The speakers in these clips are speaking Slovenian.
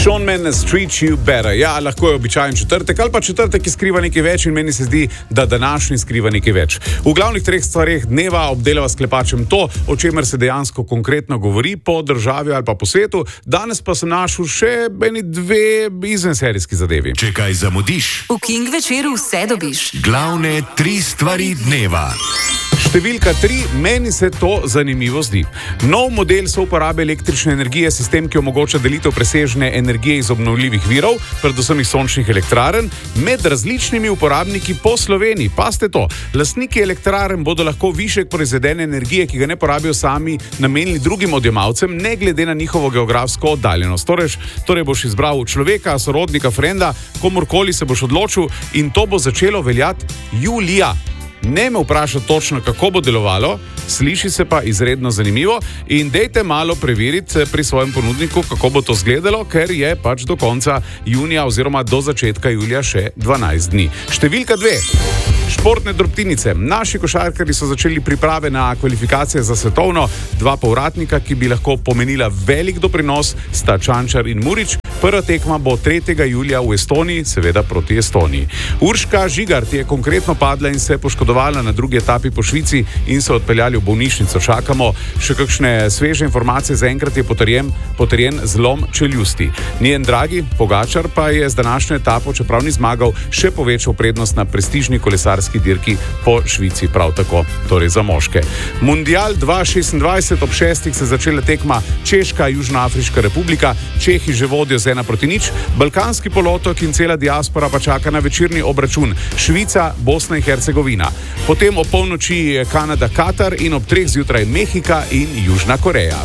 Shawn Mendes, Treat You Better. Ja, lahko je običajen četrtek ali pa četrtek, ki skriva nekaj več in meni se zdi, da današnji skriva nekaj več. V glavnih treh stvareh dneva obdelava s klepačem to, o čemer se dejansko konkretno govori po državi ali pa po svetu. Danes pa sem našel še eni dve izvenserijski zadevi. Če kaj zamudiš, v King večeru vse dobiš. Glavne tri stvari dneva. Številka 3, meni se to zanimivo zdi. Nov model souporabe električne energije, sistem, ki omogoča delitev presežne energije iz obnovljivih virov, predvsem iz sončnih elektrarn, med različnimi uporabniki po Sloveniji. Pazite to, lastniki elektrarn bodo lahko višek proizvedene energije, ki ga ne porabijo sami, namenili drugim odjemalcem, ne glede na njihovo geografsko oddaljenost. Torej boš izbral človeka, sorodnika, frenda, komorkoli se boš odločil in to bo začelo veljati julija. Ne me vprašati točno, kako bo delovalo, sliši se pa izredno zanimivo in dejte malo preveriti pri svojem ponudniku, kako bo to izgledalo, ker je pač do konca junija oziroma do začetka julija še 12 dni. Številka 2. Športne drobtinice. Naši košarkarji so začeli priprave na kvalifikacije za svetovno. Dva povratnika, ki bi lahko pomenila velik doprinos, sta Čančar in Murić. Prva tekma bo 3. julija v Estoniji, seveda proti Estoniji. Urška Žigart je konkretno padla in se poškodovala na drugi etapi po Švici in so odpeljali v bolnišnico. Čakamo še kakšne sveže informacije, zaenkrat je potrjen zlom čeljusti. Njen dragi Pogačar pa je z današnjo etapo, čeprav ni zmagal, še povečal prednost na prestižni kolesarski dirki po Švici, prav tako, torej za moške. Mundial 2026 ob 6. se začela tekma Češka, Južnoafriška republika. Čehi že vodijo z 1-0, Balkanski polotok in cela diaspora pa čaka na večerni obračun Švica, Bosna in Hercegovina. Potem ob polnoči Kanada, Katar in ob 3 zjutraj Mehika in Južna Koreja.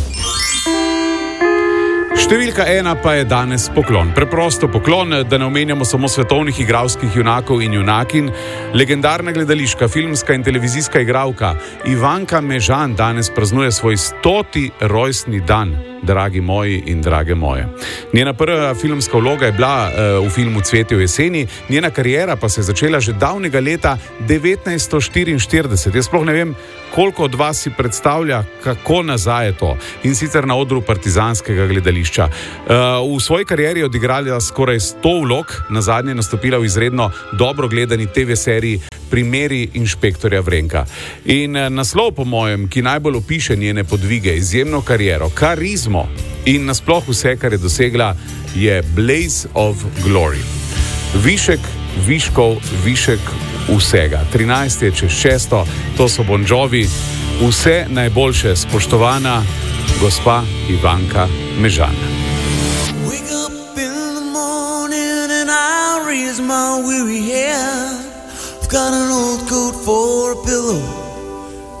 Številka 1 pa je danes poklon. Preprosto poklon, da ne omenjamo samo svetovnih igralskih junakov in junakinj. Legendarna gledališka, filmska in televizijska igralka Ivanka Mežan danes praznuje svoj 100. rojstni dan. Dragi moji in drage moje. Njena prva filmska vloga je bila v filmu Cvetje v jeseni, njena kariera pa se je začela že davnega leta 1944. Jaz sploh ne vem, koliko od vas si predstavlja, kako nazaj je to. In sicer na odru partizanskega gledališča. V svoji karieri je odigrala skoraj 100 vlog, nazadnje nastopila v izredno dobro gledani TV seriji Primeri inšpektorja Vrenka. In naslov, po mojem, ki najbolj opiše njene podvige, izjemno kariero, karizmo in nasploh vse, kar je dosegla, je Blaze of Glory. Višek viškov, višek vsega. 13 je čez 6, to so Bon Jovi. Vse najboljše, spoštovana gospa Ivanka Mežan. Wake up in the morning and I raise my weary head. Got an old coat for a pillow.